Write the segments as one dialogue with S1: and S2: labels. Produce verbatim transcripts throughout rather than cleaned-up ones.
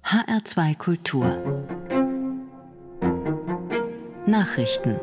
S1: H R zwei Kultur Nachrichten.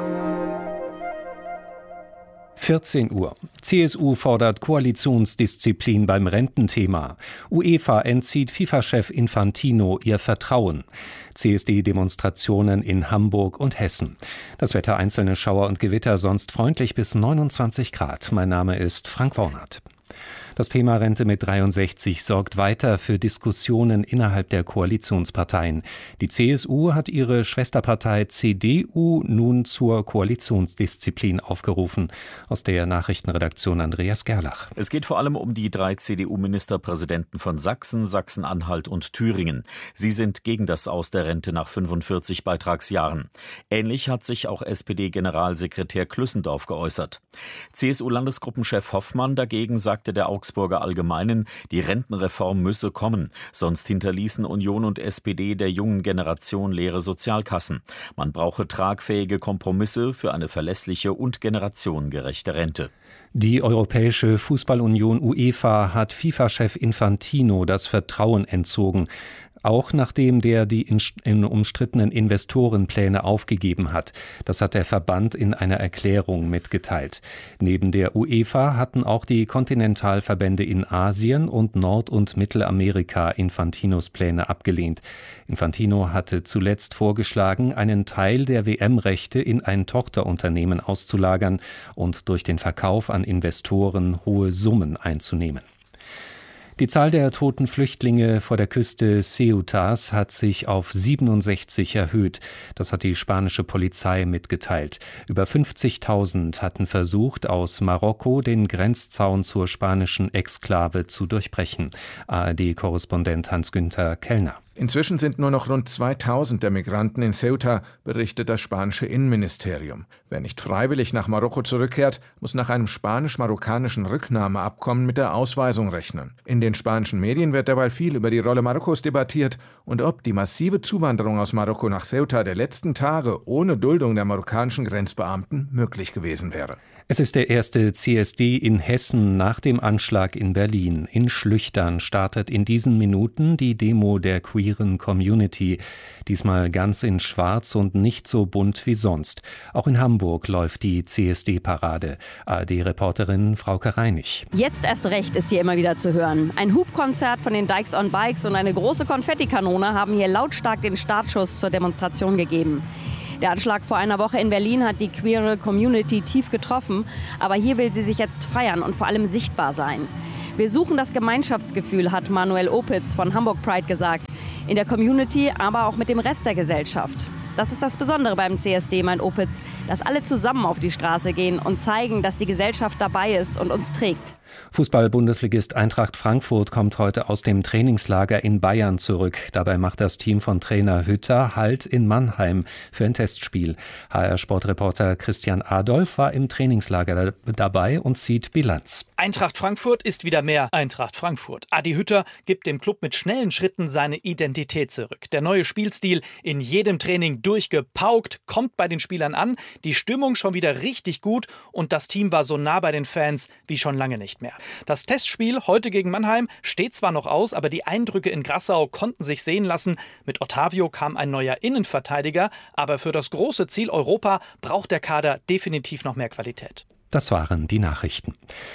S2: vierzehn Uhr. C S U fordert Koalitionsdisziplin beim Rententhema. UEFA entzieht FIFA-Chef Infantino ihr Vertrauen. C S D-Demonstrationen in Hamburg und Hessen. Das Wetter: einzelne Schauer und Gewitter, sonst freundlich bis neunundzwanzig Grad. Mein Name ist Frank Wornert. Das Thema Rente mit dreiundsechzig sorgt weiter für Diskussionen innerhalb der Koalitionsparteien. Die C S U hat ihre Schwesterpartei C D U nun zur Koalitionsdisziplin aufgerufen. Aus der Nachrichtenredaktion Andreas Gerlach.
S3: Es geht vor allem um die drei C D U-Ministerpräsidenten von Sachsen, Sachsen-Anhalt und Thüringen. Sie sind gegen das Aus der Rente nach fünfundvierzig Beitragsjahren. Ähnlich hat sich auch S P D-Generalsekretär Klüssendorf geäußert. C S U-Landesgruppenchef Hoffmann dagegen sagte der Augsburger Allgemeinen, die Rentenreform müsse kommen, sonst hinterließen Union und S P D der jungen Generation leere Sozialkassen. Man brauche tragfähige Kompromisse für eine verlässliche und generationengerechte Rente.
S2: Die Europäische Fußballunion UEFA hat FIFA-Chef Infantino das Vertrauen entzogen. Auch nachdem der die in, in umstrittenen Investorenpläne aufgegeben hat. Das hat der Verband in einer Erklärung mitgeteilt. Neben der UEFA hatten auch die Kontinentalverbände in Asien und Nord- und Mittelamerika Infantinos Pläne abgelehnt. Infantino hatte zuletzt vorgeschlagen, einen Teil der W M-Rechte in ein Tochterunternehmen auszulagern und durch den Verkauf an Investoren hohe Summen einzunehmen. Die Zahl der toten Flüchtlinge vor der Küste Ceutas hat sich auf siebenundsechzig erhöht. Das hat die spanische Polizei mitgeteilt. Über fünfzigtausend hatten versucht, aus Marokko den Grenzzaun zur spanischen Exklave zu durchbrechen. A R D-Korrespondent Hans-Günther Kellner.
S4: Inzwischen sind nur noch rund zweitausend der Migranten in Ceuta, berichtet das spanische Innenministerium. Wer nicht freiwillig nach Marokko zurückkehrt, muss nach einem spanisch-marokkanischen Rücknahmeabkommen mit der Ausweisung rechnen. In den spanischen Medien wird derweil viel über die Rolle Marokkos debattiert und ob die massive Zuwanderung aus Marokko nach Ceuta der letzten Tage ohne Duldung der marokkanischen Grenzbeamten möglich gewesen wäre.
S2: Es ist der erste C S D in Hessen nach dem Anschlag in Berlin. In Schlüchtern startet in diesen Minuten die Demo der queeren Community. Diesmal ganz in Schwarz und nicht so bunt wie sonst. Auch in Hamburg läuft die C S D-Parade. A R D-Reporterin Frauke Reinig.
S5: Jetzt erst recht ist hier immer wieder zu hören. Ein Hubkonzert von den Dykes on Bikes und eine große Konfettikanone haben hier lautstark den Startschuss zur Demonstration gegeben. Der Anschlag vor einer Woche in Berlin hat die queere Community tief getroffen, aber hier will sie sich jetzt feiern und vor allem sichtbar sein. Wir suchen das Gemeinschaftsgefühl, hat Manuel Opitz von Hamburg Pride gesagt. In der Community, aber auch mit dem Rest der Gesellschaft. Das ist das Besondere beim C S D, meint Opitz, dass alle zusammen auf die Straße gehen und zeigen, dass die Gesellschaft dabei ist und uns trägt.
S2: Fußball-Bundesligist Eintracht Frankfurt kommt heute aus dem Trainingslager in Bayern zurück. Dabei macht das Team von Trainer Hütter Halt in Mannheim für ein Testspiel. H R-Sportreporter Christian Adolf war im Trainingslager dabei und zieht Bilanz.
S6: Eintracht Frankfurt ist wieder mehr Eintracht Frankfurt. Adi Hütter gibt dem Club mit schnellen Schritten seine Identität zurück. Der neue Spielstil, in jedem Training durchgepaukt, kommt bei den Spielern an. Die Stimmung schon wieder richtig gut und das Team war so nah bei den Fans wie schon lange nicht mehr. Das Testspiel heute gegen Mannheim steht zwar noch aus, aber die Eindrücke in Grassau konnten sich sehen lassen. Mit Ottavio kam ein neuer Innenverteidiger, aber für das große Ziel Europa braucht der Kader definitiv noch mehr Qualität.
S2: Das waren die Nachrichten.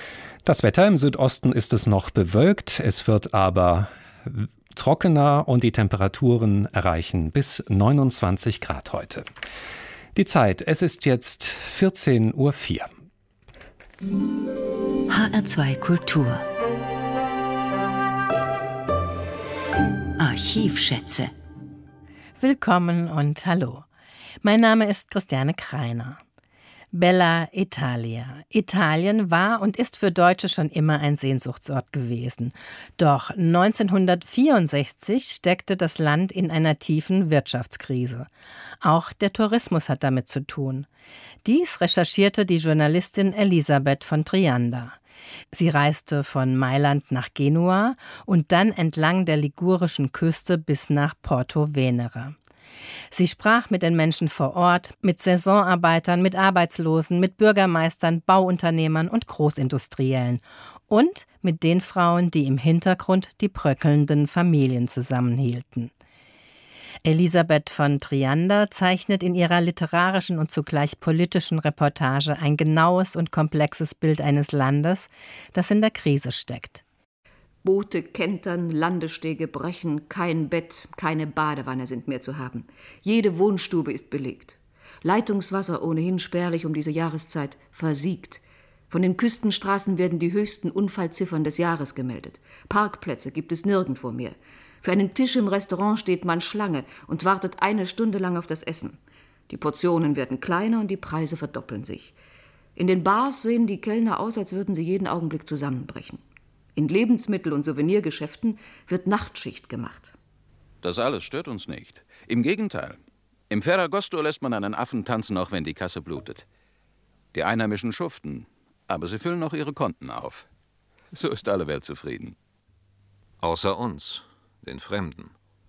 S2: Das Wetter: im Südosten ist es noch bewölkt, es wird aber trockener und die Temperaturen erreichen bis neunundzwanzig Grad heute. Die Zeit: es ist jetzt vierzehn Uhr vier.
S1: H R zwei Kultur Archivschätze.
S7: Willkommen und hallo. Mein Name ist Christiane Kreiner. Bella Italia. Italien war und ist für Deutsche schon immer ein Sehnsuchtsort gewesen. Doch neunzehnhundertvierundsechzig steckte das Land in einer tiefen Wirtschaftskrise. Auch der Tourismus hat damit zu tun. Dies recherchierte die Journalistin Elisabeth von Trianda. Sie reiste von Mailand nach Genua und dann entlang der ligurischen Küste bis nach Porto Venere. Sie sprach mit den Menschen vor Ort, mit Saisonarbeitern, mit Arbeitslosen, mit Bürgermeistern, Bauunternehmern und Großindustriellen und mit den Frauen, die im Hintergrund die bröckelnden Familien zusammenhielten. Elisabeth von Triander zeichnet in ihrer literarischen und zugleich politischen Reportage ein genaues und komplexes Bild eines Landes, das in der Krise steckt.
S8: Boote kentern, Landestege brechen, kein Bett, keine Badewanne sind mehr zu haben. Jede Wohnstube ist belegt. Leitungswasser, ohnehin spärlich um diese Jahreszeit, versiegt. Von den Küstenstraßen werden die höchsten Unfallziffern des Jahres gemeldet. Parkplätze gibt es nirgendwo mehr. Für einen Tisch im Restaurant steht man Schlange und wartet eine Stunde lang auf das Essen. Die Portionen werden kleiner und die Preise verdoppeln sich. In den Bars sehen die Kellner aus, als würden sie jeden Augenblick zusammenbrechen. In Lebensmittel- und Souvenirgeschäften wird Nachtschicht gemacht.
S9: Das alles stört uns nicht. Im Gegenteil. Im Ferragosto lässt man einen Affen tanzen, auch wenn die Kasse blutet. Die Einheimischen schuften, aber sie füllen auch ihre Konten auf. So ist alle Welt zufrieden.
S10: Außer uns, den Fremden.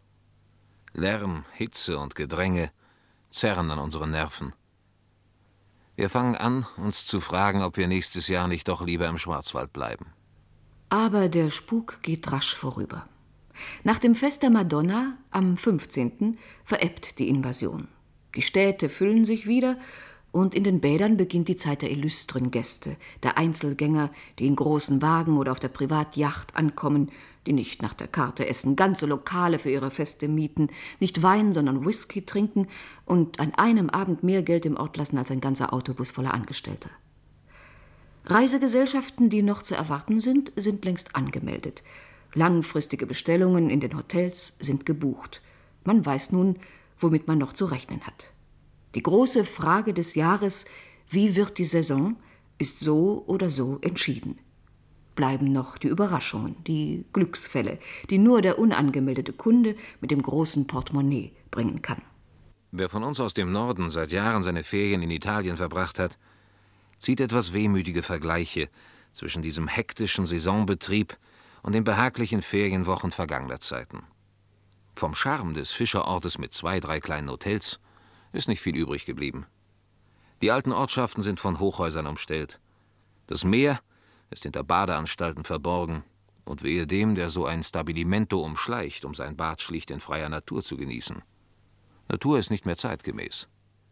S10: Lärm, Hitze und Gedränge zerren an unsere Nerven. Wir fangen an, uns zu fragen, ob wir nächstes Jahr nicht doch lieber im Schwarzwald bleiben.
S8: Aber der Spuk geht rasch vorüber. Nach dem Fest der Madonna am fünfzehnten verebbt die Invasion. Die Städte füllen sich wieder und in den Bädern beginnt die Zeit der illustren Gäste, der Einzelgänger, die in großen Wagen oder auf der Privatjacht ankommen, die nicht nach der Karte essen, ganze Lokale für ihre Feste mieten, nicht Wein, sondern Whisky trinken und an einem Abend mehr Geld im Ort lassen als ein ganzer Autobus voller Angestellter. Reisegesellschaften, die noch zu erwarten sind, sind längst angemeldet. Langfristige Bestellungen in den Hotels sind gebucht. Man weiß nun, womit man noch zu rechnen hat. Die große Frage des Jahres, wie wird die Saison, ist so oder so entschieden. Bleiben noch die Überraschungen, die Glücksfälle, die nur der unangemeldete Kunde mit dem großen Portemonnaie bringen kann.
S10: Wer von uns aus dem Norden seit Jahren seine Ferien in Italien verbracht hat, zieht etwas wehmütige Vergleiche zwischen diesem hektischen Saisonbetrieb und den behaglichen Ferienwochen vergangener Zeiten. Vom Charme des Fischerortes mit zwei, drei kleinen Hotels ist nicht viel übrig geblieben. Die alten Ortschaften sind von Hochhäusern umstellt. Das Meer ist hinter Badeanstalten verborgen und wehe dem, der so ein Stabilimento umschleicht, um sein Bad schlicht in freier Natur zu genießen. Natur ist nicht mehr zeitgemäß.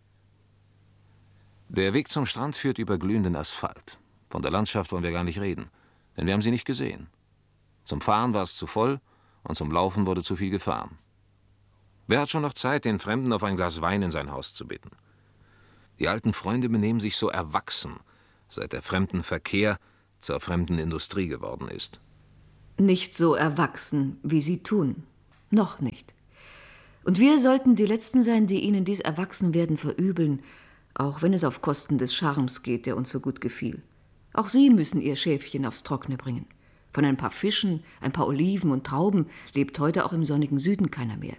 S10: Der Weg zum Strand führt über glühenden Asphalt. Von der Landschaft wollen wir gar nicht reden, denn wir haben sie nicht gesehen. Zum Fahren war es zu voll und zum Laufen wurde zu viel gefahren. Wer hat schon noch Zeit, den Fremden auf ein Glas Wein in sein Haus zu bitten? Die alten Freunde benehmen sich so erwachsen, seit der Fremdenverkehr zur fremden Industrie geworden ist.
S8: Nicht so erwachsen, wie sie tun. Noch nicht. Und wir sollten die Letzten sein, die ihnen dies Erwachsenwerden verübeln, auch wenn es auf Kosten des Charmes geht, der uns so gut gefiel. Auch sie müssen ihr Schäfchen aufs Trockene bringen. Von ein paar Fischen, ein paar Oliven und Trauben lebt heute auch im sonnigen Süden keiner mehr.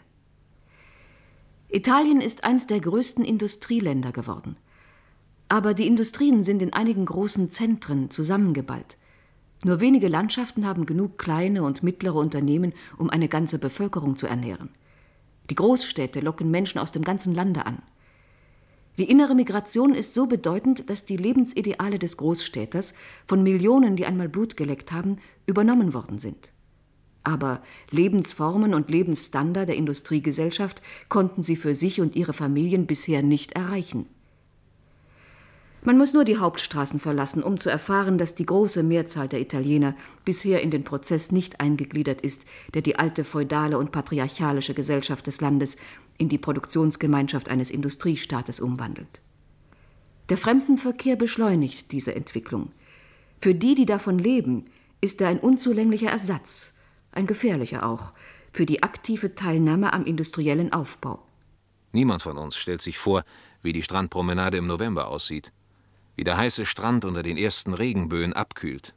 S8: Italien ist eins der größten Industrieländer geworden. Aber die Industrien sind in einigen großen Zentren zusammengeballt. Nur wenige Landschaften haben genug kleine und mittlere Unternehmen, um eine ganze Bevölkerung zu ernähren. Die Großstädte locken Menschen aus dem ganzen Lande an. Die innere Migration ist so bedeutend, dass die Lebensideale des Großstädters von Millionen, die einmal Blut geleckt haben, übernommen worden sind. Aber Lebensformen und Lebensstandard der Industriegesellschaft konnten sie für sich und ihre Familien bisher nicht erreichen. Man muss nur die Hauptstraßen verlassen, um zu erfahren, dass die große Mehrzahl der Italiener bisher in den Prozess nicht eingegliedert ist, der die alte feudale und patriarchalische Gesellschaft des Landes in die Produktionsgemeinschaft eines Industriestaates umwandelt. Der Fremdenverkehr beschleunigt diese Entwicklung. Für die, die davon leben, ist er ein unzulänglicher Ersatz, ein gefährlicher auch, für die aktive Teilnahme am industriellen Aufbau.
S10: Niemand von uns stellt sich vor, wie die Strandpromenade im November aussieht, wie der heiße Strand unter den ersten Regenböen abkühlt.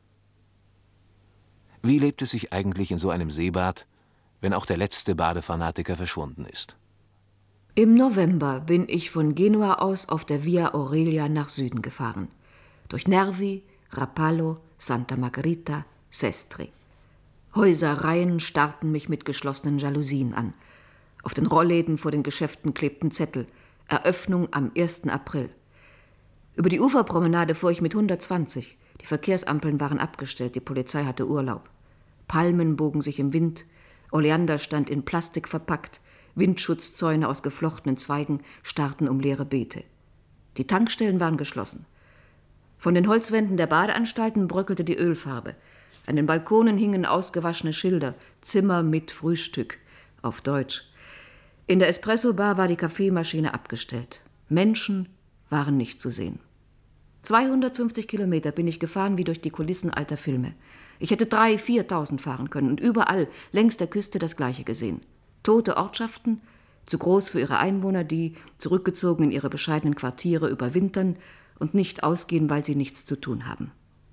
S10: Wie lebt es sich eigentlich in so einem Seebad, wenn auch der letzte Badefanatiker verschwunden ist?
S8: Im November bin ich von Genua aus auf der Via Aurelia nach Süden gefahren. Durch Nervi, Rapallo, Santa Margherita, Sestri. Häuserreihen starrten mich mit geschlossenen Jalousien an. Auf den Rollläden vor den Geschäften klebten Zettel. Eröffnung am ersten April. Über die Uferpromenade fuhr ich mit hundertzwanzig. Die Verkehrsampeln waren abgestellt, die Polizei hatte Urlaub. Palmen bogen sich im Wind, Oleander stand in Plastik verpackt, Windschutzzäune aus geflochtenen Zweigen starrten um leere Beete. Die Tankstellen waren geschlossen. Von den Holzwänden der Badeanstalten bröckelte die Ölfarbe. An den Balkonen hingen ausgewaschene Schilder, Zimmer mit Frühstück, auf Deutsch. In der Espresso-Bar war die Kaffeemaschine abgestellt. Menschen waren nicht zu sehen. zweihundertfünfzig Kilometer bin ich gefahren wie durch die Kulissen alter Filme. Ich hätte drei, viertausend fahren können und überall längs der Küste das Gleiche gesehen. Tote Ortschaften, zu groß für ihre Einwohner, die, zurückgezogen in ihre bescheidenen Quartiere, überwintern und nicht ausgehen, weil sie nichts zu tun haben.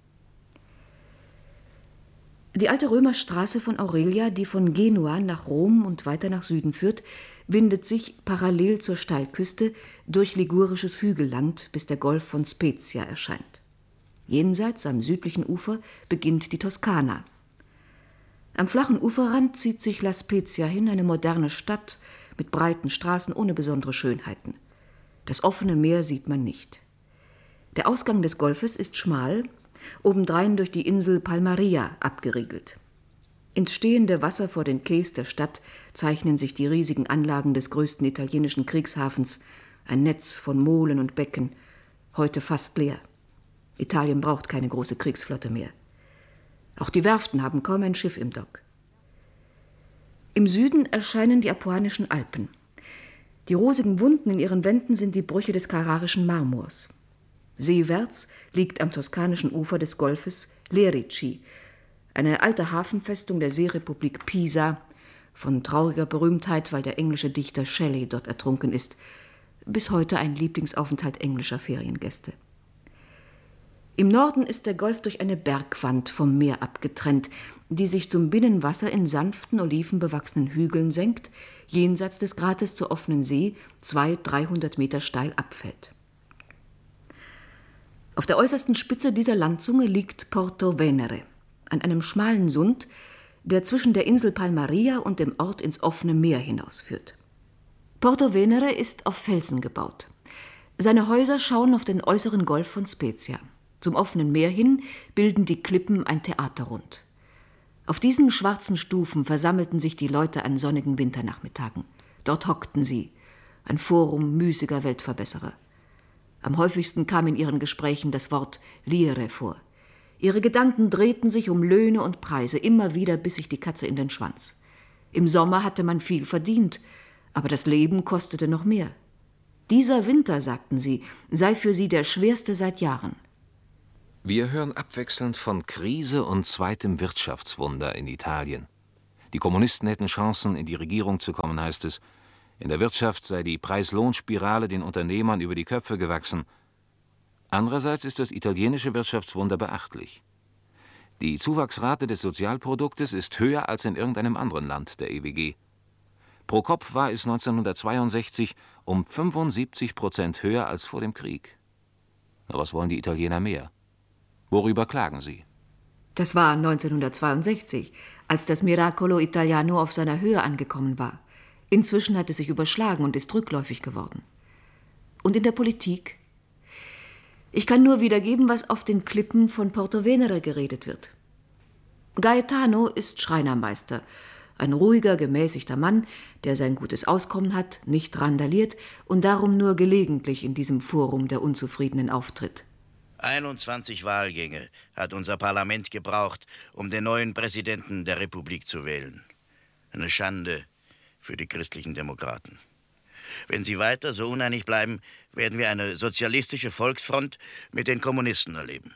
S8: Die alte Römerstraße von Aurelia, die von Genua nach Rom und weiter nach Süden führt, windet sich parallel zur Steilküste durch ligurisches Hügelland, bis der Golf von Spezia erscheint. Jenseits, am südlichen Ufer, beginnt die Toskana. Am flachen Uferrand zieht sich La Spezia hin, eine moderne Stadt mit breiten Straßen ohne besondere Schönheiten. Das offene Meer sieht man nicht. Der Ausgang des Golfes ist schmal, obendrein durch die Insel Palmaria abgeriegelt. Ins stehende Wasser vor den Quais der Stadt zeichnen sich die riesigen Anlagen des größten italienischen Kriegshafens, ein Netz von Molen und Becken, heute fast leer. Italien braucht keine große Kriegsflotte mehr. Auch die Werften haben kaum ein Schiff im Dock. Im Süden erscheinen die Apuanischen Alpen. Die rosigen Wunden in ihren Wänden sind die Brüche des Carrarischen Marmors. Seewärts liegt am toskanischen Ufer des Golfes Lerici, eine alte Hafenfestung der Seerepublik Pisa, von trauriger Berühmtheit, weil der englische Dichter Shelley dort ertrunken ist, bis heute ein Lieblingsaufenthalt englischer Feriengäste. Im Norden ist der Golf durch eine Bergwand vom Meer abgetrennt, die sich zum Binnenwasser in sanften, olivenbewachsenen Hügeln senkt, jenseits des Grates zur offenen See zweihundert, dreihundert Meter steil abfällt. Auf der äußersten Spitze dieser Landzunge liegt Porto Venere, an einem schmalen Sund, der zwischen der Insel Palmaria und dem Ort ins offene Meer hinausführt. Porto Venere ist auf Felsen gebaut. Seine Häuser schauen auf den äußeren Golf von Spezia. Zum offenen Meer hin bilden die Klippen ein Theaterrund. Auf diesen schwarzen Stufen versammelten sich die Leute an sonnigen Winternachmittagen. Dort hockten sie, ein Forum müßiger Weltverbesserer. Am häufigsten kam in ihren Gesprächen das Wort Lire vor. Ihre Gedanken drehten sich um Löhne und Preise, immer wieder biss sich die Katze in den Schwanz. Im Sommer hatte man viel verdient, aber das Leben kostete noch mehr. Dieser Winter, sagten sie, sei für sie der schwerste seit Jahren.
S10: Wir hören abwechselnd von Krise und zweitem Wirtschaftswunder in Italien. Die Kommunisten hätten Chancen, in die Regierung zu kommen, heißt es. In der Wirtschaft sei die Preis-Lohn-Spirale den Unternehmern über die Köpfe gewachsen. Andererseits ist das italienische Wirtschaftswunder beachtlich. Die Zuwachsrate des Sozialproduktes ist höher als in irgendeinem anderen Land der E W G. Pro Kopf war es neunzehnhundertzweiundsechzig um fünfundsiebzig Prozent höher als vor dem Krieg. Na, was wollen die Italiener mehr? Worüber klagen sie?
S8: Das war neunzehnhundertzweiundsechzig, als das Miracolo Italiano auf seiner Höhe angekommen war. Inzwischen hat es sich überschlagen und ist rückläufig geworden. Und in der Politik? Ich kann nur wiedergeben, was auf den Klippen von Porto Venere geredet wird. Gaetano ist Schreinermeister, ein ruhiger, gemäßigter Mann, der sein gutes Auskommen hat, nicht randaliert und darum nur gelegentlich in diesem Forum der Unzufriedenen auftritt.
S11: einundzwanzig Wahlgänge hat unser Parlament gebraucht, um den neuen Präsidenten der Republik zu wählen. Eine Schande für die christlichen Demokraten. Wenn sie weiter so uneinig bleiben, werden wir eine sozialistische Volksfront mit den Kommunisten erleben.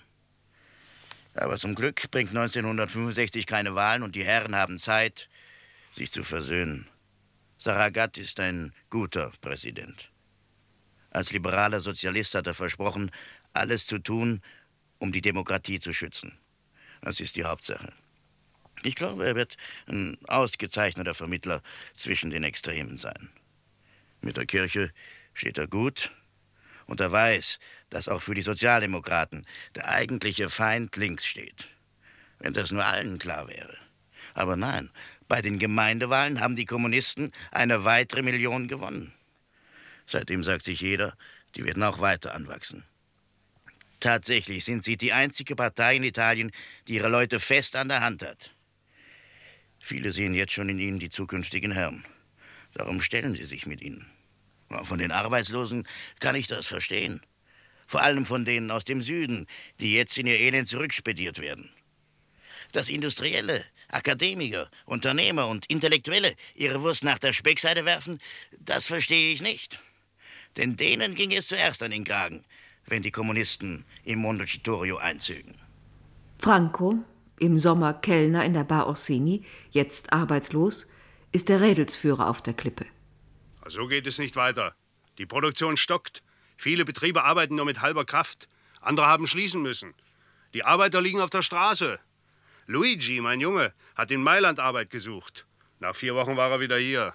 S11: Aber zum Glück bringt neunzehnhundertfünfundsechzig keine Wahlen und die Herren haben Zeit, sich zu versöhnen. Saragat ist ein guter Präsident. Als liberaler Sozialist hat er versprochen, alles zu tun, um die Demokratie zu schützen. Das ist die Hauptsache. Ich glaube, er wird ein ausgezeichneter Vermittler zwischen den Extremen sein. Mit der Kirche steht er gut und er weiß, dass auch für die Sozialdemokraten der eigentliche Feind links steht. Wenn das nur allen klar wäre. Aber nein, bei den Gemeindewahlen haben die Kommunisten eine weitere Million gewonnen. Seitdem sagt sich jeder, die werden auch weiter anwachsen. Tatsächlich sind Sie die einzige Partei in Italien, die ihre Leute fest an der Hand hat. Viele sehen jetzt schon in Ihnen die zukünftigen Herren. Darum stellen Sie sich mit ihnen. Von den Arbeitslosen kann ich das verstehen. Vor allem von denen aus dem Süden, die jetzt in ihr Elend zurückspediert werden. Dass Industrielle, Akademiker, Unternehmer und Intellektuelle ihre Wurst nach der Speckseite werfen, das verstehe ich nicht. Denn denen ging es zuerst an den Kragen, wenn die Kommunisten im Montecitorio einzögen.
S8: Franco, im Sommer Kellner in der Bar Orsini, jetzt arbeitslos, ist der Rädelsführer auf der Klippe.
S12: So geht es nicht weiter. Die Produktion stockt. Viele Betriebe arbeiten nur mit halber Kraft. Andere haben schließen müssen. Die Arbeiter liegen auf der Straße. Luigi, mein Junge, hat in Mailand Arbeit gesucht. Nach vier Wochen war er wieder hier.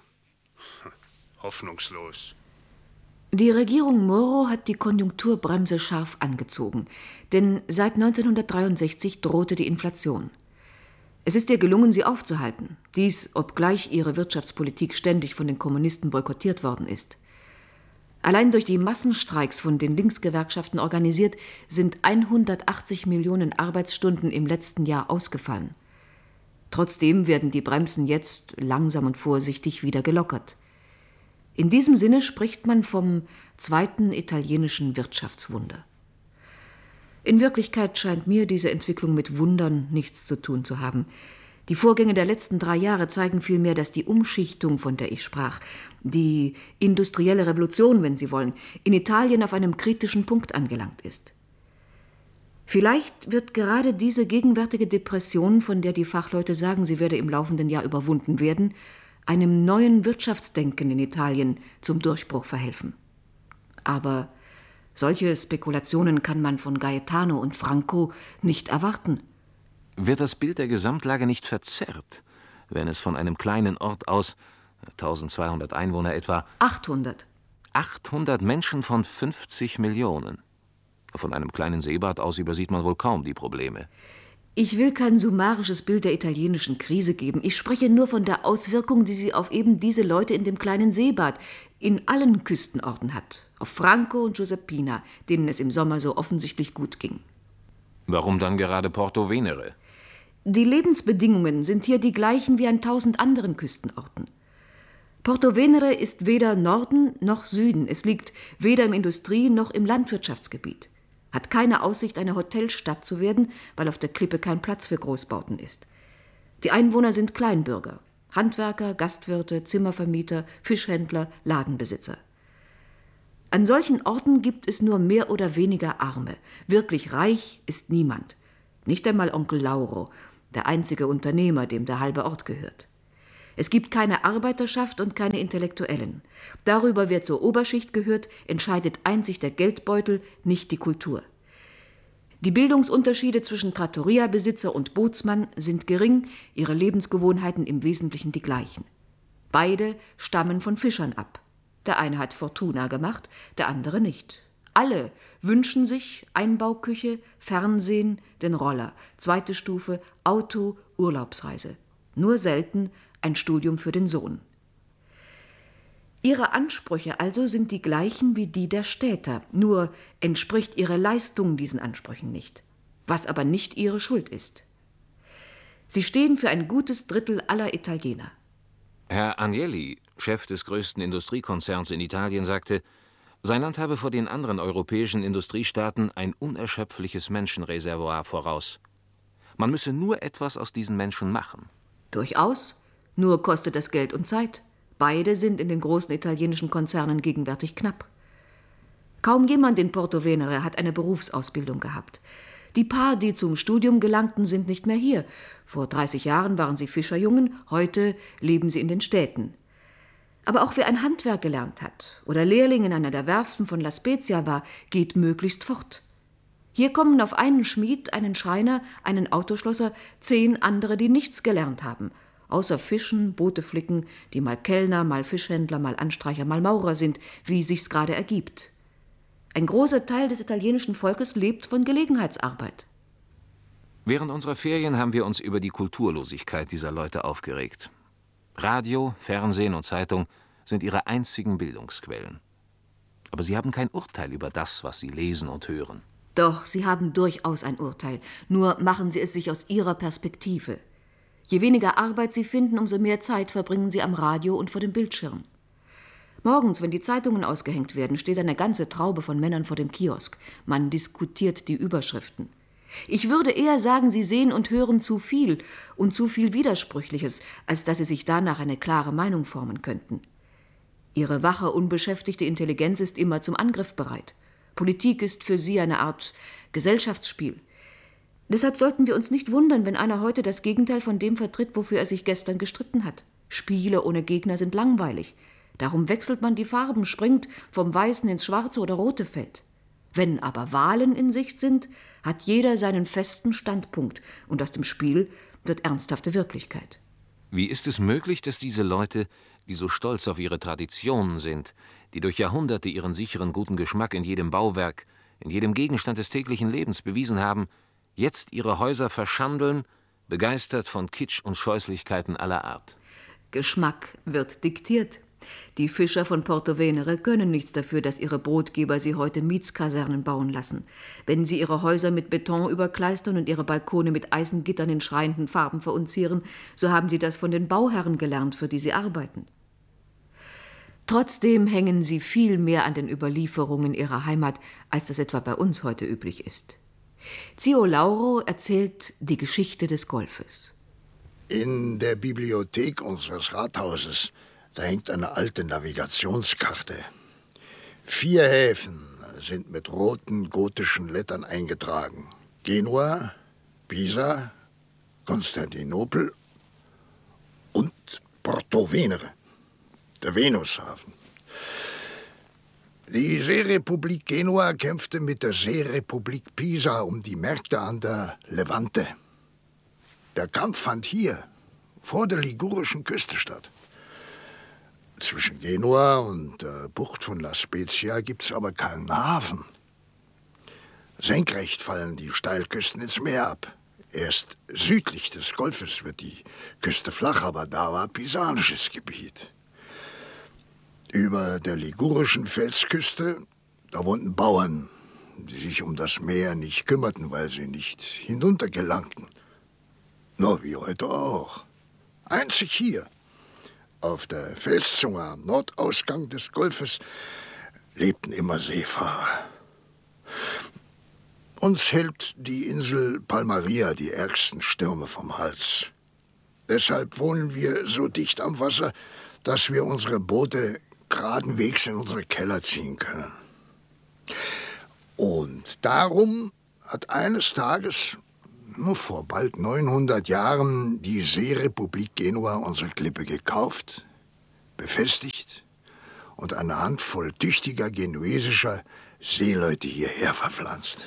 S12: Hoffnungslos.
S8: Die Regierung Moro hat die Konjunkturbremse scharf angezogen. Denn seit neunzehnhundertdreiundsechzig drohte die Inflation. Es ist ihr gelungen, sie aufzuhalten. Dies, obgleich ihre Wirtschaftspolitik ständig von den Kommunisten boykottiert worden ist. Allein durch die Massenstreiks von den Linksgewerkschaften organisiert, sind hundertachtzig Millionen Arbeitsstunden im letzten Jahr ausgefallen. Trotzdem werden die Bremsen jetzt langsam und vorsichtig wieder gelockert. In diesem Sinne spricht man vom zweiten italienischen Wirtschaftswunder. In Wirklichkeit scheint mir diese Entwicklung mit Wundern nichts zu tun zu haben. Die Vorgänge der letzten drei Jahre zeigen vielmehr, dass die Umschichtung, von der ich sprach, die industrielle Revolution, wenn Sie wollen, in Italien auf einem kritischen Punkt angelangt ist. Vielleicht wird gerade diese gegenwärtige Depression, von der die Fachleute sagen, sie werde im laufenden Jahr überwunden werden, einem neuen Wirtschaftsdenken in Italien zum Durchbruch verhelfen. Aber solche Spekulationen kann man von Gaetano und Franco nicht erwarten.
S10: Wird das Bild der Gesamtlage nicht verzerrt, wenn es von einem kleinen Ort aus, eintausendzweihundert Einwohner etwa,
S8: achthundert.
S10: achthundert Menschen von fünfzig Millionen. Von einem kleinen Seebad aus übersieht man wohl kaum die Probleme.
S8: Ich will kein summarisches Bild der italienischen Krise geben. Ich spreche nur von der Auswirkung, die sie auf eben diese Leute in dem kleinen Seebad in allen Küstenorten hat. Auf Franco und Giuseppina, denen es im Sommer so offensichtlich gut ging.
S10: Warum dann gerade Porto Venere?
S8: Die Lebensbedingungen sind hier die gleichen wie an tausend anderen Küstenorten. Porto Venere ist weder Norden noch Süden. Es liegt weder im Industrie- noch im Landwirtschaftsgebiet. Hat keine Aussicht, eine Hotelstadt zu werden, weil auf der Klippe kein Platz für Großbauten ist. Die Einwohner sind Kleinbürger, Handwerker, Gastwirte, Zimmervermieter, Fischhändler, Ladenbesitzer. An solchen Orten gibt es nur mehr oder weniger Arme. Wirklich reich ist niemand. Nicht einmal Onkel Lauro, der einzige Unternehmer, dem der halbe Ort gehört. Es gibt keine Arbeiterschaft und keine Intellektuellen. Darüber, wer zur Oberschicht gehört, entscheidet einzig der Geldbeutel, nicht die Kultur. Die Bildungsunterschiede zwischen Trattoria-Besitzer und Bootsmann sind gering, ihre Lebensgewohnheiten im Wesentlichen die gleichen. Beide stammen von Fischern ab. Der eine hat Fortuna gemacht, der andere nicht. Alle wünschen sich Einbauküche, Fernsehen, den Roller, zweite Stufe, Auto, Urlaubsreise. Nur selten ein Studium für den Sohn. Ihre Ansprüche also sind die gleichen wie die der Städter, nur entspricht ihre Leistung diesen Ansprüchen nicht, was aber nicht ihre Schuld ist. Sie stehen für ein gutes Drittel aller Italiener.
S10: Herr Agnelli, Chef des größten Industriekonzerns in Italien, sagte, sein Land habe vor den anderen europäischen Industriestaaten ein unerschöpfliches Menschenreservoir voraus. Man müsse nur etwas aus diesen Menschen machen.
S8: Durchaus. Nur kostet das Geld und Zeit. Beide sind in den großen italienischen Konzernen gegenwärtig knapp. Kaum jemand in Porto Venere hat eine Berufsausbildung gehabt. Die paar, die zum Studium gelangten, sind nicht mehr hier. Vor dreißig Jahren waren sie Fischerjungen, heute leben sie in den Städten. Aber auch wer ein Handwerk gelernt hat oder Lehrling in einer der Werften von La Spezia war, geht möglichst fort. Hier kommen auf einen Schmied, einen Schreiner, einen Autoschlosser, zehn andere, die nichts gelernt haben, außer Fischen, Boote flicken, die mal Kellner, mal Fischhändler, mal Anstreicher, mal Maurer sind, wie sich's gerade ergibt. Ein großer Teil des italienischen Volkes lebt von Gelegenheitsarbeit.
S10: Während unserer Ferien haben wir uns über die Kulturlosigkeit dieser Leute aufgeregt. Radio, Fernsehen und Zeitung sind ihre einzigen Bildungsquellen. Aber sie haben kein Urteil über das, was sie lesen und hören.
S8: Doch, Sie haben durchaus ein Urteil. Nur machen Sie es sich aus Ihrer Perspektive. Je weniger Arbeit Sie finden, umso mehr Zeit verbringen Sie am Radio und vor dem Bildschirm. Morgens, wenn die Zeitungen ausgehängt werden, steht eine ganze Traube von Männern vor dem Kiosk. Man diskutiert die Überschriften. Ich würde eher sagen, Sie sehen und hören zu viel und zu viel Widersprüchliches, als dass Sie sich danach eine klare Meinung formen könnten. Ihre wache, unbeschäftigte Intelligenz ist immer zum Angriff bereit. Politik ist für Sie eine Art Gesellschaftsspiel. Deshalb sollten wir uns nicht wundern, wenn einer heute das Gegenteil von dem vertritt, wofür er sich gestern gestritten hat. Spiele ohne Gegner sind langweilig. Darum wechselt man die Farben, springt vom weißen ins schwarze oder rote Feld. Wenn aber Wahlen in Sicht sind, hat jeder seinen festen Standpunkt und aus dem Spiel wird ernsthafte Wirklichkeit.
S10: Wie ist es möglich, dass diese Leute, die so stolz auf ihre Traditionen sind, die durch Jahrhunderte ihren sicheren guten Geschmack in jedem Bauwerk, in jedem Gegenstand des täglichen Lebens bewiesen haben, jetzt ihre Häuser verschandeln, begeistert von Kitsch und Scheußlichkeiten aller Art?
S8: Geschmack wird diktiert. Die Fischer von Porto Venere können nichts dafür, dass ihre Brotgeber sie heute Mietskasernen bauen lassen. Wenn sie ihre Häuser mit Beton überkleistern und ihre Balkone mit Eisengittern in schreienden Farben verunzieren, so haben sie das von den Bauherren gelernt, für die sie arbeiten. Trotzdem hängen sie viel mehr an den Überlieferungen ihrer Heimat, als das etwa bei uns heute üblich ist. Zio Lauro erzählt die Geschichte des Golfes.
S13: In der Bibliothek unseres Rathauses da hängt eine alte Navigationskarte. Vier Häfen sind mit roten gotischen Lettern eingetragen. Genua, Pisa, Konstantinopel und Porto Venere, der Venushafen. Die Seerepublik Genua kämpfte mit der Seerepublik Pisa um die Märkte an der Levante. Der Kampf fand hier, vor der ligurischen Küste statt. Zwischen Genua und der Bucht von La Spezia gibt's aber keinen Hafen. Senkrecht fallen die Steilküsten ins Meer ab. Erst südlich des Golfes wird die Küste flach, aber da war pisanisches Gebiet. Über der ligurischen Felsküste, da wohnten Bauern, die sich um das Meer nicht kümmerten, weil sie nicht hinuntergelangten. Nur wie heute auch. Einzig hier, auf der Felszunge am Nordausgang des Golfes, lebten immer Seefahrer. Uns hält die Insel Palmaria die ärgsten Stürme vom Hals. Deshalb wohnen wir so dicht am Wasser, dass wir unsere Boote geradenwegs in unsere Keller ziehen können. Und darum hat eines Tages, nur vor bald neunhundert Jahren, die Seerepublik Genua unsere Klippe gekauft, befestigt und eine Handvoll tüchtiger genuesischer Seeleute hierher verpflanzt.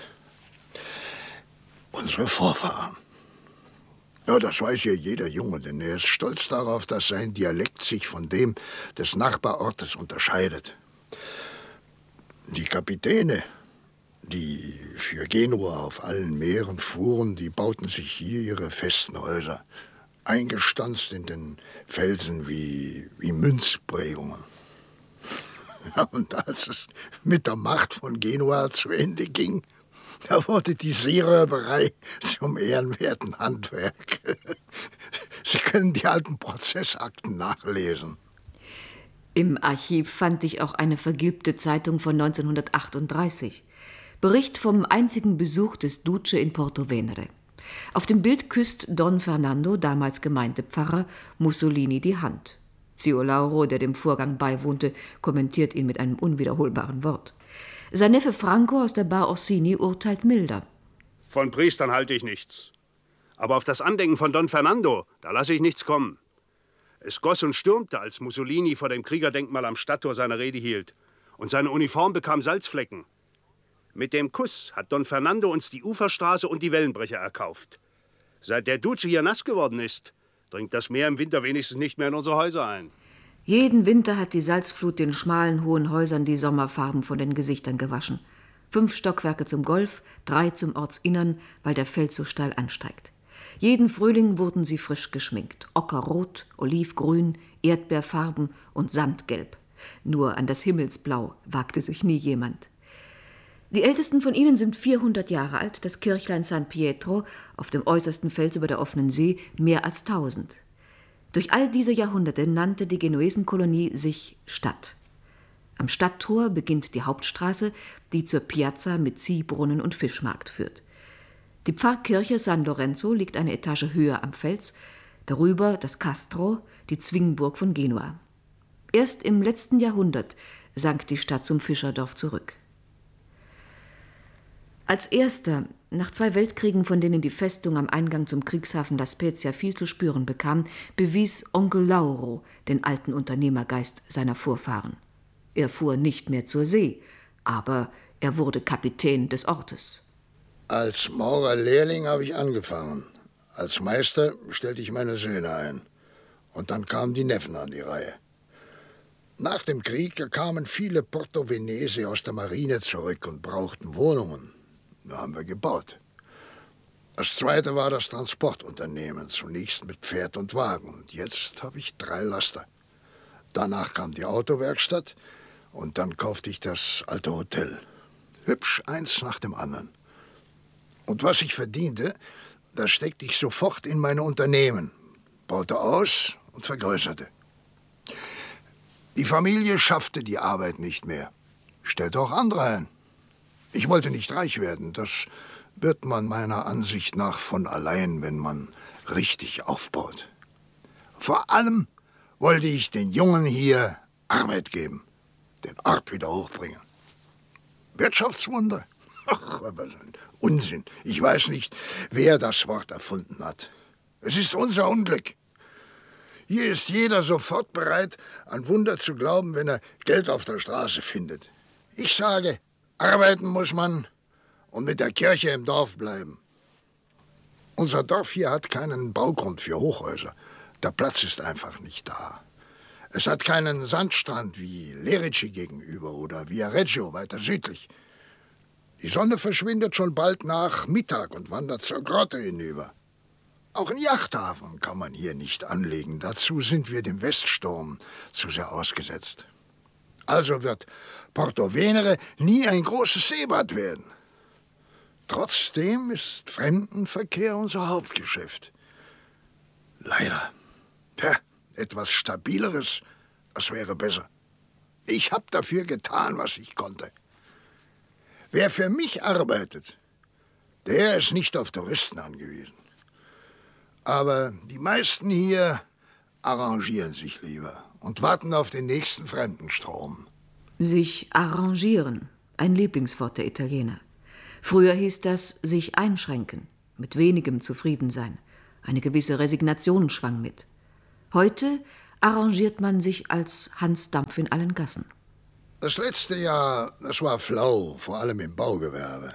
S13: Unsere Vorfahren. Ja, das weiß ja jeder Junge, denn er ist stolz darauf, dass sein Dialekt sich von dem des Nachbarortes unterscheidet. Die Kapitäne, die für Genua auf allen Meeren fuhren, die bauten sich hier ihre festen Häuser, eingestanzt in den Felsen wie, wie Münzprägungen. Ja, und als es mit der Macht von Genua zu Ende ging, da wurde die Seeräuberei zum ehrenwerten Handwerk. Sie können die alten Prozessakten nachlesen.
S8: Im Archiv fand ich auch eine vergilbte Zeitung von neunzehnhundertachtunddreißig. Bericht vom einzigen Besuch des Duce in Porto Venere. Auf dem Bild küsst Don Fernando, damals Gemeindepfarrer, Mussolini die Hand. Zio Lauro, der dem Vorgang beiwohnte, kommentiert ihn mit einem unwiederholbaren Wort. Sein Neffe Franco aus der Bar Orsini urteilt milder.
S12: Von Priestern halte ich nichts. Aber auf das Andenken von Don Fernando, da lasse ich nichts kommen. Es goss und stürmte, als Mussolini vor dem Kriegerdenkmal am Stadttor seine Rede hielt. Und seine Uniform bekam Salzflecken. Mit dem Kuss hat Don Fernando uns die Uferstraße und die Wellenbrecher erkauft. Seit der Duce hier nass geworden ist, dringt das Meer im Winter wenigstens nicht mehr in unsere Häuser ein.
S8: Jeden Winter hat die Salzflut den schmalen, hohen Häusern die Sommerfarben von den Gesichtern gewaschen. Fünf Stockwerke zum Golf, drei zum Ortsinnern, weil der Fels so steil ansteigt. Jeden Frühling wurden sie frisch geschminkt. Ockerrot, Olivgrün, Erdbeerfarben und Sandgelb. Nur an das Himmelsblau wagte sich nie jemand. Die ältesten von ihnen sind vierhundert Jahre alt, das Kirchlein San Pietro auf dem äußersten Fels über der offenen See mehr als tausend. Durch all diese Jahrhunderte nannte die Genuesenkolonie sich Stadt. Am Stadttor beginnt die Hauptstraße, die zur Piazza mit Ziehbrunnen und Fischmarkt führt. Die Pfarrkirche San Lorenzo liegt eine Etage höher am Fels, darüber das Castro, die Zwingburg von Genua. Erst im letzten Jahrhundert sank die Stadt zum Fischerdorf zurück. Als erster, nach zwei Weltkriegen, von denen die Festung am Eingang zum Kriegshafen La Spezia viel zu spüren bekam, bewies Onkel Lauro den alten Unternehmergeist seiner Vorfahren. Er fuhr nicht mehr zur See, aber er wurde Kapitän des Ortes.
S13: Als Maurerlehrling habe ich angefangen. Als Meister stellte ich meine Söhne ein. Und dann kamen die Neffen an die Reihe. Nach dem Krieg kamen viele Portovenese aus der Marine zurück und brauchten Wohnungen. Da haben wir gebaut. Das zweite war das Transportunternehmen, zunächst mit Pferd und Wagen. Und jetzt habe ich drei Laster. Danach kam die Autowerkstatt und dann kaufte ich das alte Hotel. Hübsch, eins nach dem anderen. Und was ich verdiente, das steckte ich sofort in meine Unternehmen, baute aus und vergrößerte. Die Familie schaffte die Arbeit nicht mehr, stellte auch andere ein. Ich wollte nicht reich werden, das wird man meiner Ansicht nach von allein, wenn man richtig aufbaut. Vor allem wollte ich den Jungen hier Arbeit geben, den Ort wieder hochbringen. Wirtschaftswunder? Ach, was ein Unsinn. Ich weiß nicht, wer das Wort erfunden hat. Es ist unser Unglück. Hier ist jeder sofort bereit, an Wunder zu glauben, wenn er Geld auf der Straße findet. Ich sage, arbeiten muss man und mit der Kirche im Dorf bleiben. Unser Dorf hier hat keinen Baugrund für Hochhäuser. Der Platz ist einfach nicht da. Es hat keinen Sandstrand wie Lerici gegenüber oder Viareggio weiter südlich. Die Sonne verschwindet schon bald nach Mittag und wandert zur Grotte hinüber. Auch einen Yachthafen kann man hier nicht anlegen. Dazu sind wir dem Weststurm zu sehr ausgesetzt. Also wird Porto Venere nie ein großes Seebad werden. Trotzdem ist Fremdenverkehr unser Hauptgeschäft. Leider. Tja, etwas Stabileres, das wäre besser. Ich habe dafür getan, was ich konnte. Wer für mich arbeitet, der ist nicht auf Touristen angewiesen. Aber die meisten hier arrangieren sich lieber und warten auf den nächsten Fremdenstrom.
S8: Sich arrangieren, ein Lieblingswort der Italiener. Früher hieß das sich einschränken, mit wenigem zufrieden sein. Eine gewisse Resignation schwang mit. Heute arrangiert man sich als Hans Dampf in allen Gassen.
S13: Das letzte Jahr, das war flau, vor allem im Baugewerbe.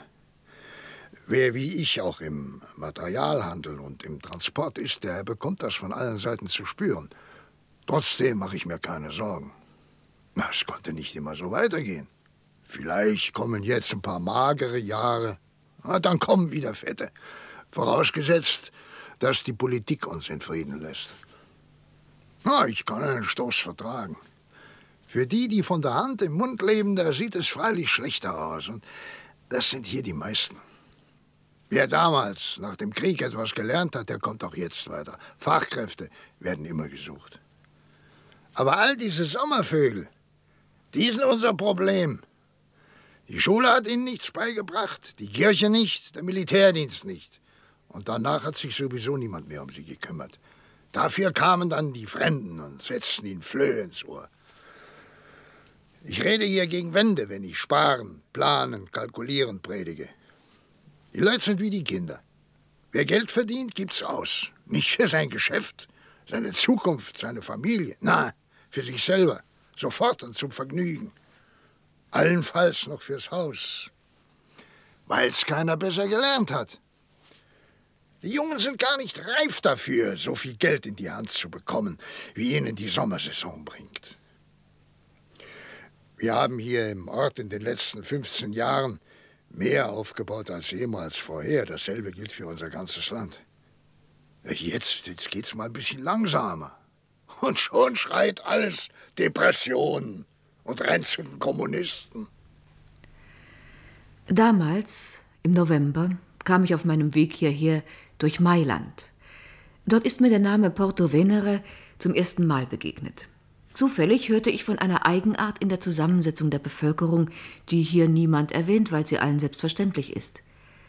S13: Wer wie ich auch im Materialhandel und im Transport ist, der bekommt das von allen Seiten zu spüren. Trotzdem mache ich mir keine Sorgen. Es konnte nicht immer so weitergehen. Vielleicht kommen jetzt ein paar magere Jahre, dann kommen wieder fette. Vorausgesetzt, dass die Politik uns in Frieden lässt. Na, ich kann einen Stoß vertragen. Für die, die von der Hand im Mund leben, da sieht es freilich schlechter aus. Und das sind hier die meisten. Wer damals nach dem Krieg etwas gelernt hat, der kommt auch jetzt weiter. Fachkräfte werden immer gesucht. Aber all diese Sommervögel, die sind unser Problem. Die Schule hat ihnen nichts beigebracht, die Kirche nicht, der Militärdienst nicht. Und danach hat sich sowieso niemand mehr um sie gekümmert. Dafür kamen dann die Fremden und setzten ihnen Flöhe ins Ohr. Ich rede hier gegen Wände, wenn ich sparen, planen, kalkulieren predige. Die Leute sind wie die Kinder. Wer Geld verdient, gibt's aus. Nicht für sein Geschäft, seine Zukunft, seine Familie. Nein, für sich selber. Sofort und zum Vergnügen. Allenfalls noch fürs Haus. Weil's keiner besser gelernt hat. Die Jungen sind gar nicht reif dafür, so viel Geld in die Hand zu bekommen, wie ihnen die Sommersaison bringt. Wir haben hier im Ort in den letzten fünfzehn Jahren mehr aufgebaut als jemals vorher. Dasselbe gilt für unser ganzes Land. Jetzt, jetzt geht's mal ein bisschen langsamer. Und schon schreit alles Depressionen und rennt zu den Kommunisten.
S8: Damals, im November, kam ich auf meinem Weg hierher durch Mailand. Dort ist mir der Name Porto Venere zum ersten Mal begegnet. Zufällig hörte ich von einer Eigenart in der Zusammensetzung der Bevölkerung, die hier niemand erwähnt, weil sie allen selbstverständlich ist.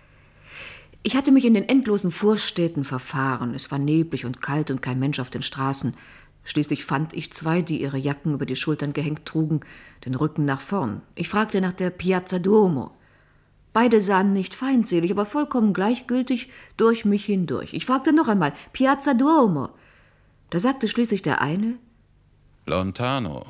S8: Ich hatte mich in den endlosen Vorstädten verfahren. Es war neblig und kalt und kein Mensch auf den Straßen. Schließlich fand ich zwei, die ihre Jacken über die Schultern gehängt trugen, den Rücken nach vorn. Ich fragte nach der Piazza Duomo. Beide sahen nicht feindselig, aber vollkommen gleichgültig durch mich hindurch. Ich fragte noch einmal, Piazza Duomo. Da sagte schließlich der eine,
S9: Lontano.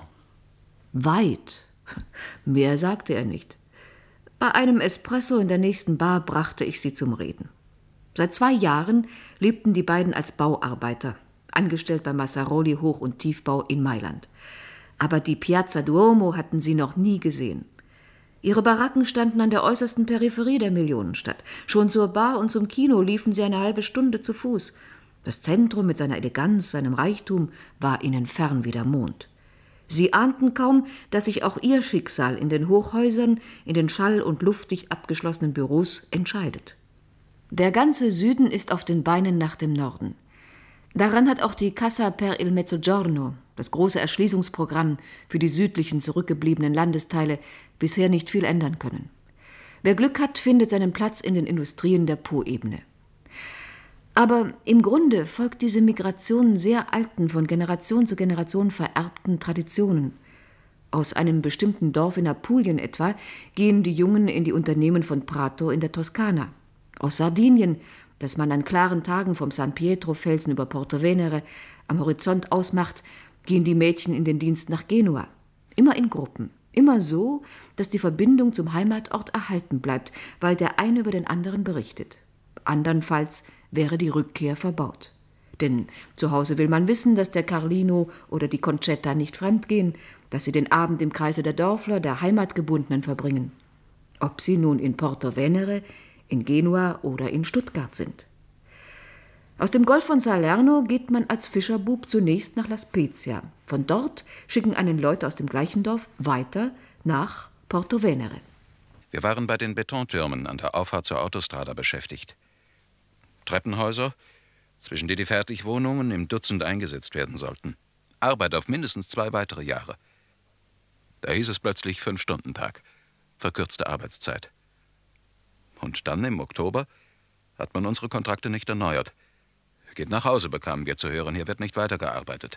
S8: Weit. Mehr sagte er nicht. Bei einem Espresso in der nächsten Bar brachte ich sie zum Reden. Seit zwei Jahren lebten die beiden als Bauarbeiter, angestellt bei Massaroli Hoch- und Tiefbau in Mailand. Aber die Piazza Duomo hatten sie noch nie gesehen. Ihre Baracken standen an der äußersten Peripherie der Millionenstadt. Schon zur Bar und zum Kino liefen sie eine halbe Stunde zu Fuß. Das Zentrum mit seiner Eleganz, seinem Reichtum war ihnen fern wie der Mond. Sie ahnten kaum, dass sich auch ihr Schicksal in den Hochhäusern, in den schall- und luftdicht abgeschlossenen Büros entscheidet. Der ganze Süden ist auf den Beinen nach dem Norden. Daran hat auch die Cassa per il Mezzogiorno, das große Erschließungsprogramm für die südlichen zurückgebliebenen Landesteile, bisher nicht viel ändern können. Wer Glück hat, findet seinen Platz in den Industrien der Po-Ebene. Aber im Grunde folgt diese Migration sehr alten, von Generation zu Generation vererbten Traditionen. Aus einem bestimmten Dorf in Apulien etwa gehen die Jungen in die Unternehmen von Prato in der Toskana. Aus Sardinien, das man an klaren Tagen vom San Pietro-Felsen über Porto Venere am Horizont ausmacht, gehen die Mädchen in den Dienst nach Genua. Immer in Gruppen. Immer so, dass die Verbindung zum Heimatort erhalten bleibt, weil der eine über den anderen berichtet. Andernfalls wäre die Rückkehr verbaut. Denn zu Hause will man wissen, dass der Carlino oder die Concetta nicht fremdgehen, dass sie den Abend im Kreise der Dörfler, der Heimatgebundenen verbringen. Ob sie nun in Porto Venere, in Genua oder in Stuttgart sind. Aus dem Golf von Salerno geht man als Fischerbub zunächst nach La Spezia. Von dort schicken einen Leute aus dem gleichen Dorf weiter nach Porto Venere.
S9: Wir waren bei den Betontürmen an der Auffahrt zur Autostrada beschäftigt. Treppenhäuser, zwischen die die Fertigwohnungen im Dutzend eingesetzt werden sollten. Arbeit auf mindestens zwei weitere Jahre. Da hieß es plötzlich Fünf-Stunden-Tag, verkürzte Arbeitszeit. Und dann im Oktober hat man unsere Kontrakte nicht erneuert. Geht nach Hause, bekamen wir zu hören, hier wird nicht weitergearbeitet.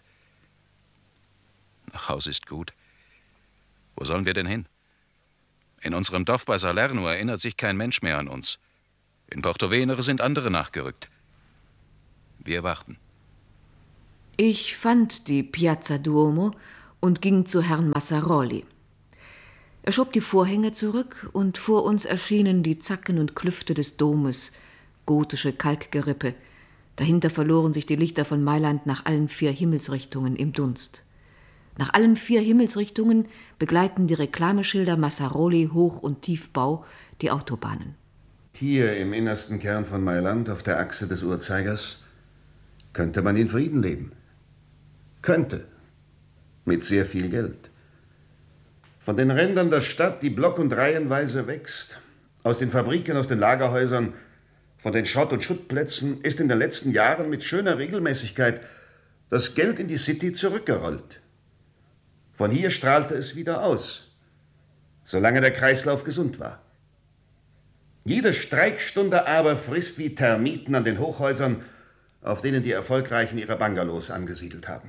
S9: Nach Hause ist gut. Wo sollen wir denn hin? In unserem Dorf bei Salerno erinnert sich kein Mensch mehr an uns. In Porto Venere sind andere nachgerückt. Wir warten.
S8: Ich fand die Piazza Duomo und ging zu Herrn Massaroli. Er schob die Vorhänge zurück und vor uns erschienen die Zacken und Klüfte des Domes, gotische Kalkgerippe. Dahinter verloren sich die Lichter von Mailand nach allen vier Himmelsrichtungen im Dunst. Nach allen vier Himmelsrichtungen begleiten die Reklameschilder Massaroli Hoch- und Tiefbau die Autobahnen.
S14: Hier im innersten Kern von Mailand, auf der Achse des Uhrzeigers, könnte man in Frieden leben. Könnte. Mit sehr viel Geld. Von den Rändern der Stadt, die block- und reihenweise wächst, aus den Fabriken, aus den Lagerhäusern, von den Schrott- und Schuttplätzen, ist in den letzten Jahren mit schöner Regelmäßigkeit das Geld in die City zurückgerollt. Von hier strahlte es wieder aus, solange der Kreislauf gesund war. Jede Streikstunde aber frisst wie Termiten an den Hochhäusern, auf denen die Erfolgreichen ihre Bungalows angesiedelt haben.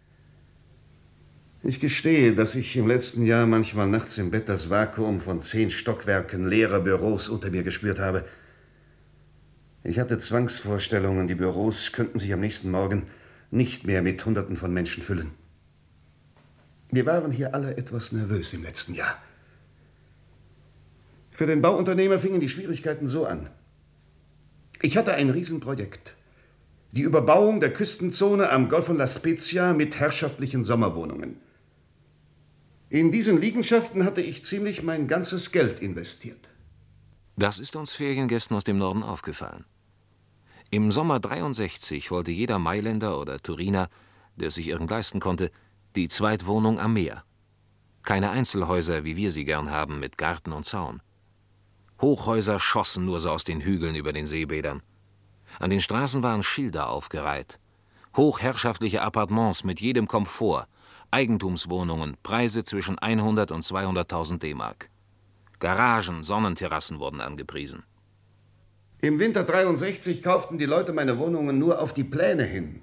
S14: Ich gestehe, dass ich im letzten Jahr manchmal nachts im Bett das Vakuum von zehn Stockwerken leerer Büros unter mir gespürt habe. Ich hatte Zwangsvorstellungen, die Büros könnten sich am nächsten Morgen nicht mehr mit Hunderten von Menschen füllen. Wir waren hier alle etwas nervös im letzten Jahr. Für den Bauunternehmer fingen die Schwierigkeiten so an. Ich hatte ein Riesenprojekt. Die Überbauung der Küstenzone am Golf von La Spezia mit herrschaftlichen Sommerwohnungen. In diesen Liegenschaften hatte ich ziemlich mein ganzes Geld investiert.
S10: Das ist uns Feriengästen aus dem Norden aufgefallen. Im Sommer dreiundsechzig wollte jeder Mailänder oder Turiner, der sich irgend leisten konnte, die Zweitwohnung am Meer. Keine Einzelhäuser, wie wir sie gern haben, mit Garten und Zaun. Hochhäuser schossen nur so aus den Hügeln über den Seebädern. An den Straßen waren Schilder aufgereiht. Hochherrschaftliche Appartements mit jedem Komfort, Eigentumswohnungen, Preise zwischen hundert und zweihunderttausend D-Mark. Garagen, Sonnenterrassen wurden angepriesen.
S14: Im Winter dreiundsechzig kauften die Leute meine Wohnungen nur auf die Pläne hin.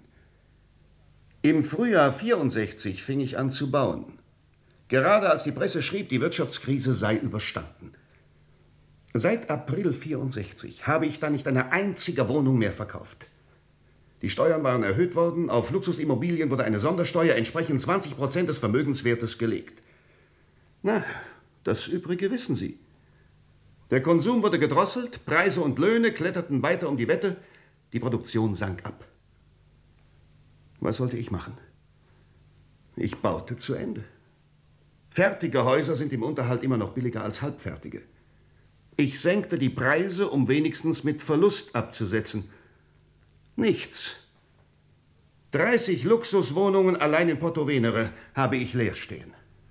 S14: Im Frühjahr vierundsechzig fing ich an zu bauen. Gerade als die Presse schrieb, die Wirtschaftskrise sei überstanden. Seit April vierundsechzig habe ich da nicht eine einzige Wohnung mehr verkauft. Die Steuern waren erhöht worden, auf Luxusimmobilien wurde eine Sondersteuer entsprechend zwanzig Prozent des Vermögenswertes gelegt. Na, das Übrige wissen Sie. Der Konsum wurde gedrosselt, Preise und Löhne kletterten weiter um die Wette, die Produktion sank ab. Was sollte ich machen? Ich baute zu Ende. Fertige Häuser sind im Unterhalt immer noch billiger als halbfertige. Ich senkte die Preise, um wenigstens mit Verlust abzusetzen. Nichts. dreißig Luxuswohnungen allein in Porto-Venere habe ich leer stehen.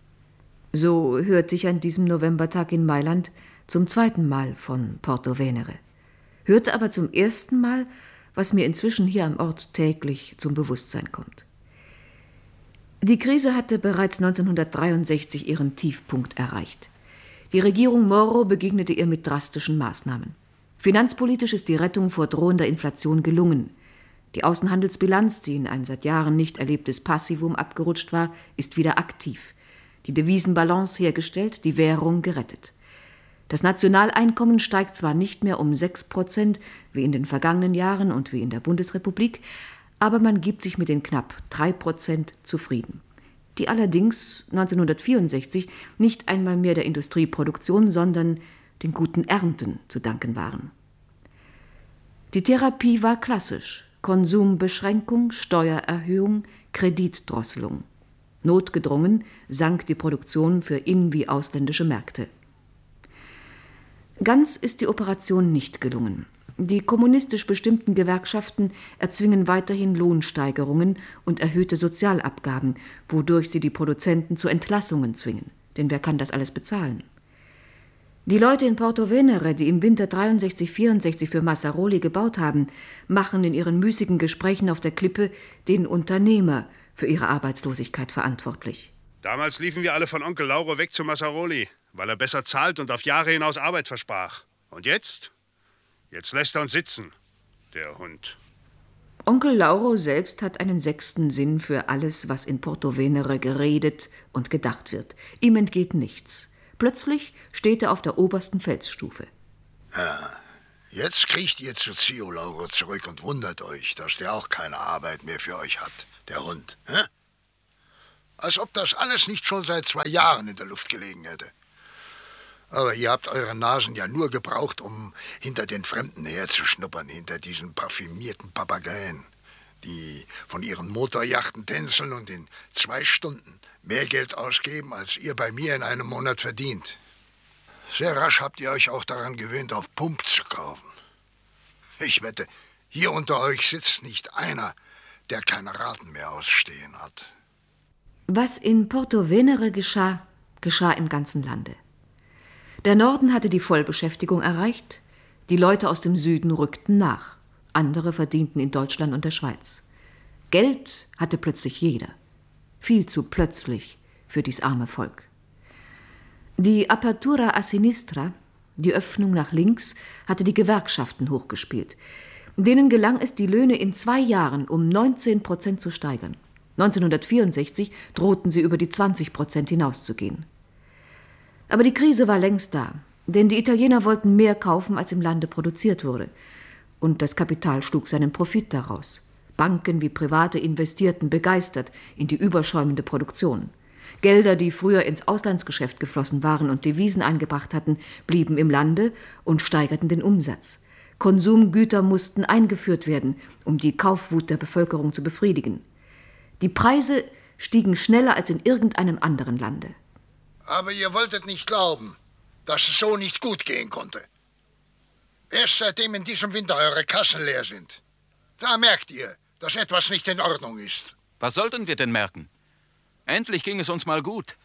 S8: So hörte ich an diesem Novembertag in Mailand zum zweiten Mal von Porto Venere. Hörte aber zum ersten Mal, was mir inzwischen hier am Ort täglich zum Bewusstsein kommt. Die Krise hatte bereits neunzehnhundertdreiundsechzig ihren Tiefpunkt erreicht. Die Regierung Moro begegnete ihr mit drastischen Maßnahmen. Finanzpolitisch ist die Rettung vor drohender Inflation gelungen. Die Außenhandelsbilanz, die in ein seit Jahren nicht erlebtes Passivum abgerutscht war, ist wieder aktiv. Die Devisenbalance hergestellt, die Währung gerettet. Das Nationaleinkommen steigt zwar nicht mehr um sechs Prozent, wie in den vergangenen Jahren und wie in der Bundesrepublik, aber man gibt sich mit den knapp drei Prozent zufrieden, die allerdings neunzehnhundertvierundsechzig nicht einmal mehr der Industrieproduktion, sondern den guten Ernten zu danken waren. Die Therapie war klassisch: Konsumbeschränkung, Steuererhöhung, Kreditdrosselung. Notgedrungen sank die Produktion für in- wie ausländische Märkte. Ganz ist die Operation nicht gelungen. Die kommunistisch bestimmten Gewerkschaften erzwingen weiterhin Lohnsteigerungen und erhöhte Sozialabgaben, wodurch sie die Produzenten zu Entlassungen zwingen. Denn wer kann das alles bezahlen? Die Leute in Porto Venere, die im Winter dreiundsechzig vierundsechzig für Massaroli gebaut haben, machen in ihren müßigen Gesprächen auf der Klippe den Unternehmer für ihre Arbeitslosigkeit verantwortlich.
S12: Damals liefen wir alle von Onkel Lauro weg zu Massaroli, weil er besser zahlt und auf Jahre hinaus Arbeit versprach. Und jetzt? Jetzt lässt er uns sitzen, der Hund.
S8: Onkel Lauro selbst hat einen sechsten Sinn für alles, was in Porto Venere geredet und gedacht wird. Ihm entgeht nichts. Plötzlich steht er auf der obersten Felsstufe.
S13: Ja, jetzt kriecht ihr zu Zio Lauro zurück und wundert euch, dass der auch keine Arbeit mehr für euch hat, der Hund. Hä? Als ob das alles nicht schon seit zwei Jahren in der Luft gelegen hätte. Aber ihr habt eure Nasen ja nur gebraucht, um hinter den Fremden herzuschnuppern, hinter diesen parfümierten Papageien, die von ihren Motorjachten tänzeln und in zwei Stunden mehr Geld ausgeben, als ihr bei mir in einem Monat verdient. Sehr rasch habt ihr euch auch daran gewöhnt, auf Pump zu kaufen. Ich wette, hier unter euch sitzt nicht einer, der keine Raten mehr ausstehen hat.
S8: Was in Porto Venere geschah, geschah im ganzen Lande. Der Norden hatte die Vollbeschäftigung erreicht, die Leute aus dem Süden rückten nach, andere verdienten in Deutschland und der Schweiz. Geld hatte plötzlich jeder, viel zu plötzlich für dies arme Volk. Die Apertura a Sinistra, die Öffnung nach links, hatte die Gewerkschaften hochgespielt. Denen gelang es, die Löhne in zwei Jahren um neunzehn Prozent zu steigern. neunzehnhundertvierundsechzig drohten sie über die zwanzig Prozent hinauszugehen. Aber die Krise war längst da, denn die Italiener wollten mehr kaufen, als im Lande produziert wurde. Und das Kapital schlug seinen Profit daraus. Banken wie Private investierten begeistert in die überschäumende Produktion. Gelder, die früher ins Auslandsgeschäft geflossen waren und Devisen eingebracht hatten, blieben im Lande und steigerten den Umsatz. Konsumgüter mussten eingeführt werden, um die Kaufwut der Bevölkerung zu befriedigen. Die Preise stiegen schneller als in irgendeinem anderen Lande.
S13: Aber ihr wolltet nicht glauben, dass es so nicht gut gehen konnte. Erst seitdem in diesem Winter eure Kassen leer sind, da merkt ihr, dass etwas nicht in Ordnung ist.
S9: Was sollten wir denn merken? Endlich ging es uns mal gut.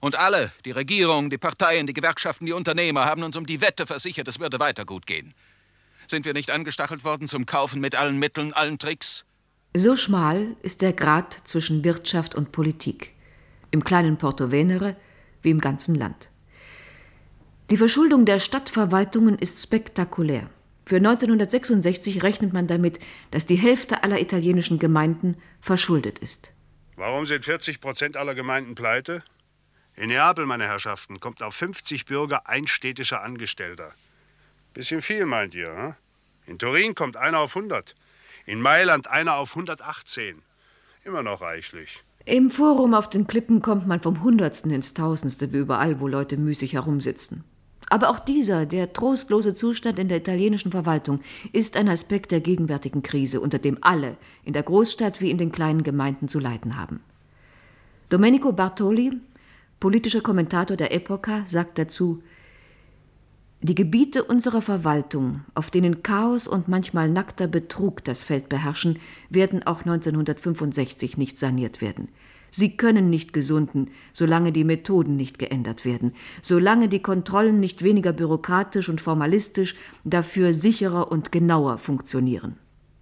S9: Und alle, die Regierung, die Parteien, die Gewerkschaften, die Unternehmer, haben uns um die Wette versichert, es würde weiter gut gehen. Sind wir nicht angestachelt worden zum Kaufen mit allen Mitteln, allen Tricks?
S8: So schmal ist der Grat zwischen Wirtschaft und Politik. Im kleinen Porto Venere wie im ganzen Land. Die Verschuldung der Stadtverwaltungen ist spektakulär. Für neunzehnhundertsechsundsechzig rechnet man damit, dass die Hälfte aller italienischen Gemeinden verschuldet ist.
S12: Warum sind vierzig Prozent aller Gemeinden pleite? In Neapel, meine Herrschaften, kommt auf fünfzig Bürger ein städtischer Angestellter. Bisschen viel, meint ihr, hm? In Turin kommt einer auf hundert. In Mailand einer auf hundertachtzehn. Immer noch reichlich.
S8: Im Forum auf den Klippen kommt man vom Hundertsten ins Tausendste, wie überall, wo Leute müßig herumsitzen. Aber auch dieser, der trostlose Zustand in der italienischen Verwaltung, ist ein Aspekt der gegenwärtigen Krise, unter dem alle, in der Großstadt wie in den kleinen Gemeinden, zu leiden haben. Domenico Bartoli, politischer Kommentator der Epoca, sagt dazu: Die Gebiete unserer Verwaltung, auf denen Chaos und manchmal nackter Betrug das Feld beherrschen, werden auch neunzehnhundertfünfundsechzig nicht saniert werden. Sie können nicht gesunden, solange die Methoden nicht geändert werden, solange die Kontrollen nicht weniger bürokratisch und formalistisch, dafür sicherer und genauer funktionieren.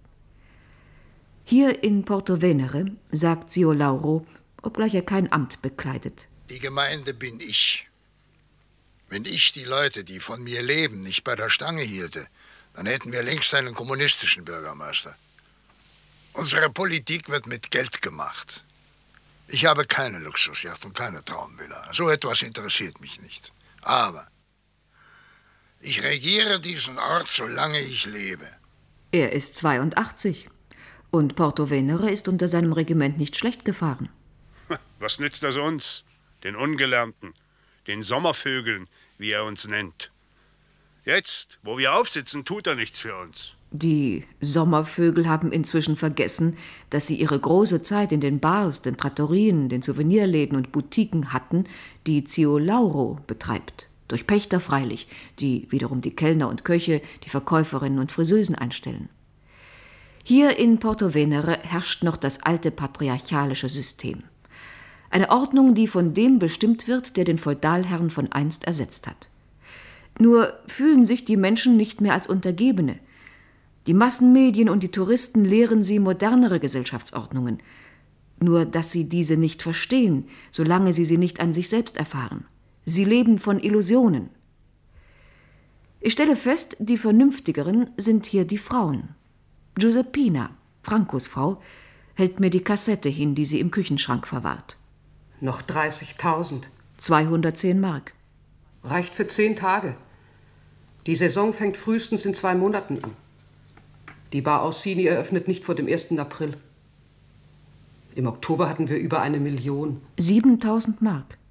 S8: Hier in Porto Venere sagt Zio Lauro, obgleich er kein Amt bekleidet:
S13: Die Gemeinde bin ich. Wenn ich die Leute, die von mir leben, nicht bei der Stange hielte, dann hätten wir längst einen kommunistischen Bürgermeister. Unsere Politik wird mit Geld gemacht. Ich habe keine Luxusjacht und keine Traumvilla. So etwas interessiert mich nicht. Aber ich regiere diesen Ort, solange ich lebe.
S8: Er ist zweiundachtzig. Und Porto Venere ist unter seinem Regiment nicht schlecht gefahren.
S12: Was nützt das uns, den Ungelernten, den Sommervögeln, wie er uns nennt? Jetzt, wo wir aufsitzen, tut er nichts für uns.
S8: Die Sommervögel haben inzwischen vergessen, dass sie ihre große Zeit in den Bars, den Trattorien, den Souvenirläden und Boutiquen hatten, die Zio Lauro betreibt. Durch Pächter freilich, die wiederum die Kellner und Köche, die Verkäuferinnen und Friseusen einstellen. Hier in Porto Venere herrscht noch das alte patriarchalische System. Eine Ordnung, die von dem bestimmt wird, der den Feudalherrn von einst ersetzt hat. Nur fühlen sich die Menschen nicht mehr als Untergebene. Die Massenmedien und die Touristen lehren sie modernere Gesellschaftsordnungen. Nur dass sie diese nicht verstehen, solange sie sie nicht an sich selbst erfahren. Sie leben von Illusionen. Ich stelle fest, die Vernünftigeren sind hier die Frauen. Giuseppina, Francos Frau, hält mir die Kassette hin, die sie im Küchenschrank verwahrt.
S15: Noch dreißigtausend.
S8: zweihundertzehn Mark.
S15: Reicht für zehn Tage. Die Saison fängt frühestens in zwei Monaten an. Die Bar Orsini eröffnet nicht vor dem ersten April. Im Oktober hatten wir über eine Million.
S8: siebentausend Mark.